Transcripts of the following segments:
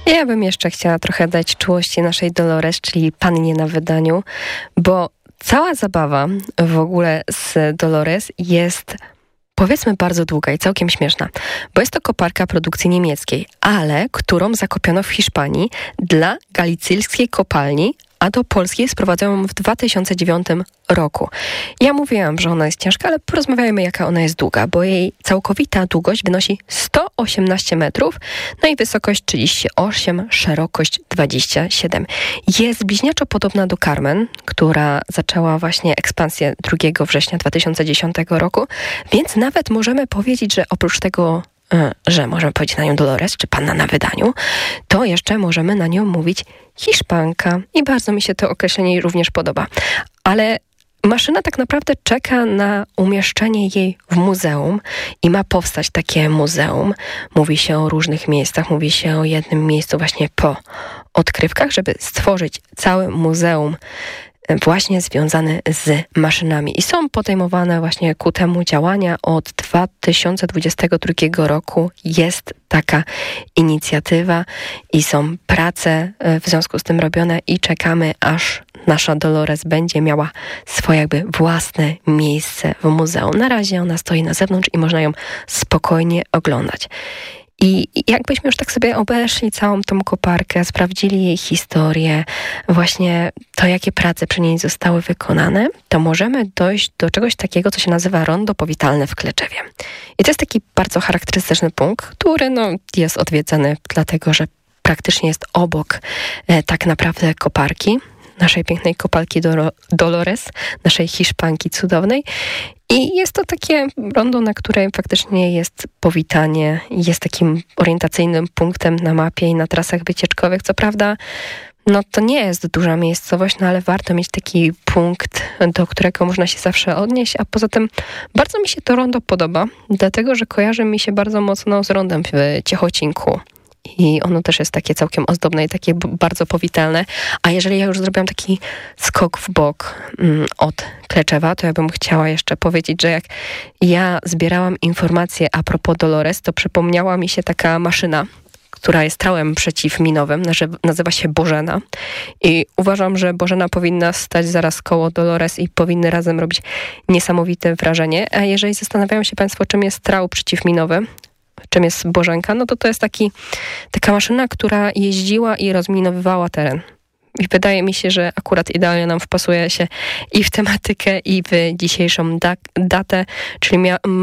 Ja bym jeszcze chciała trochę dać czułości naszej Dolores, czyli pannie na wydaniu, bo cała zabawa w ogóle z Dolores jest, powiedzmy, bardzo długa i całkiem śmieszna, bo jest to koparka produkcji niemieckiej, ale którą zakupiono w Hiszpanii dla galicyjskiej kopalni, a do Polski sprowadzono ją w 2009 roku. Ja mówiłam, że ona jest ciężka, ale porozmawiajmy, jaka ona jest długa, bo jej całkowita długość wynosi 118 metrów, no i wysokość 38, szerokość 27. Jest bliźniaczo podobna do Carmen, która zaczęła właśnie ekspansję 2 września 2010 roku, więc nawet możemy powiedzieć, że oprócz tego, że możemy powiedzieć na nią Dolores, czy panna na wydaniu, to jeszcze możemy na nią mówić Hiszpanka. I bardzo mi się to określenie również podoba. Ale maszyna tak naprawdę czeka na umieszczenie jej w muzeum i ma powstać takie muzeum. Mówi się o różnych miejscach, mówi się o jednym miejscu właśnie po odkrywkach, żeby stworzyć całe muzeum właśnie związane z maszynami. I są podejmowane właśnie ku temu działania. Od 2022 roku jest taka inicjatywa i są prace w związku z tym robione i czekamy, aż nasza Dolores będzie miała swoje jakby własne miejsce w muzeum. Na razie ona stoi na zewnątrz i można ją spokojnie oglądać. I jakbyśmy już tak sobie obeszli całą tą koparkę, sprawdzili jej historię, właśnie to, jakie prace przy niej zostały wykonane, to możemy dojść do czegoś takiego, co się nazywa rondo powitalne w Kleczewie. I to jest taki bardzo charakterystyczny punkt, który jest odwiedzany dlatego, że praktycznie jest obok tak naprawdę koparki, naszej pięknej kopalki Dolores, naszej Hiszpanki cudownej. I jest to takie rondo, na którym faktycznie jest powitanie, jest takim orientacyjnym punktem na mapie i na trasach wycieczkowych. Co prawda, to nie jest duża miejscowość, ale warto mieć taki punkt, do którego można się zawsze odnieść, a poza tym bardzo mi się to rondo podoba, dlatego, że kojarzy mi się bardzo mocno z rondem w Ciechocinku. I ono też jest takie całkiem ozdobne i takie bardzo powitalne. A jeżeli ja już zrobiłam taki skok w bok od Kleczewa, to ja bym chciała jeszcze powiedzieć, że jak ja zbierałam informacje a propos Dolores, to przypomniała mi się taka maszyna, która jest trałem przeciwminowym, nazywa się Bożena. I uważam, że Bożena powinna stać zaraz koło Dolores i powinny razem robić niesamowite wrażenie. A jeżeli zastanawiają się Państwo, czym jest trał przeciwminowy, czym jest Bożenka, to jest taka maszyna, która jeździła i rozminowywała teren. I wydaje mi się, że akurat idealnie nam wpasuje się i w tematykę, i w dzisiejszą datę, czyli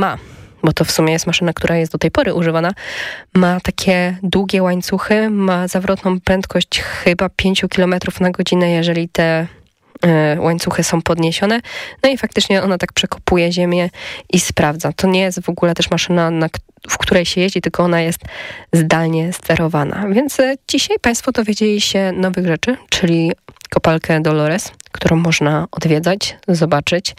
bo to w sumie jest maszyna, która jest do tej pory używana, ma takie długie łańcuchy, ma zawrotną prędkość chyba 5 km na godzinę, jeżeli te łańcuchy są podniesione. No i faktycznie ona tak przekopuje ziemię i sprawdza. To nie jest w ogóle też maszyna, w której się jeździ, tylko ona jest zdalnie sterowana. Więc dzisiaj Państwo dowiedzieli się nowych rzeczy, czyli kopalkę Dolores, którą można odwiedzać, zobaczyć.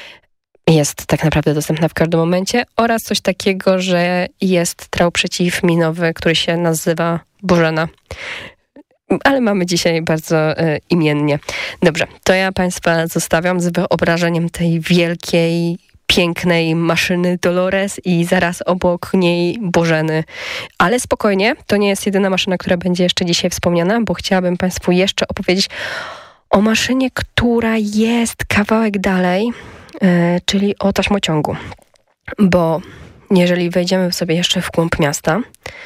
Jest tak naprawdę dostępna w każdym momencie, oraz coś takiego, że jest trał przeciwminowy, który się nazywa Bożena. Ale mamy dzisiaj bardzo imiennie. Dobrze, to ja Państwa zostawiam z wyobrażeniem tej wielkiej, pięknej maszyny Dolores i zaraz obok niej Bożeny. Ale spokojnie, to nie jest jedyna maszyna, która będzie jeszcze dzisiaj wspomniana, bo chciałabym Państwu jeszcze opowiedzieć o maszynie, która jest kawałek dalej, czyli o taśmociągu. Bo jeżeli wejdziemy sobie jeszcze w głąb miasta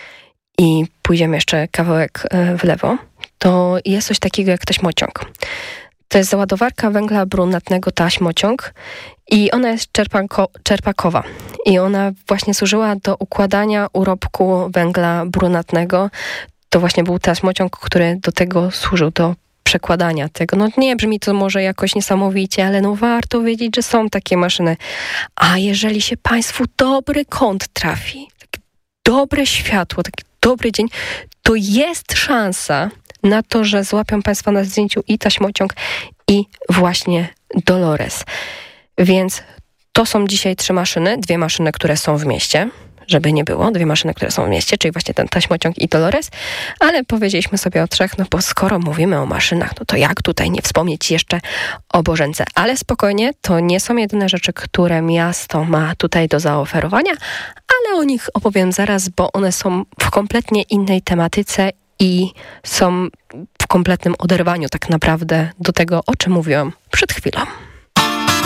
i pójdziemy jeszcze kawałek w lewo, to jest coś takiego jak taśmociąg. To jest załadowarka węgla brunatnego taśmociąg i ona jest czerpakowa. I ona właśnie służyła do układania urobku węgla brunatnego. To właśnie był taśmociąg, który do tego służył, do przekładania tego. Nie brzmi to może jakoś niesamowicie, ale warto wiedzieć, że są takie maszyny. A jeżeli się Państwu dobry kąt trafi, takie dobre światło, taki dobry dzień, to jest szansa na to, że złapią Państwa na zdjęciu i taśmociąg, i właśnie Dolores. Więc to są dzisiaj 3 maszyny. 2 maszyny, które są w mieście, żeby nie było. 2 maszyny, które są w mieście, czyli właśnie ten taśmociąg i Dolores. Ale powiedzieliśmy sobie o 3, bo skoro mówimy o maszynach, to jak tutaj nie wspomnieć jeszcze o Bożence. Ale spokojnie, to nie są jedyne rzeczy, które miasto ma tutaj do zaoferowania, ale o nich opowiem zaraz, bo one są w kompletnie innej tematyce i są w kompletnym oderwaniu tak naprawdę do tego, o czym mówiłam przed chwilą.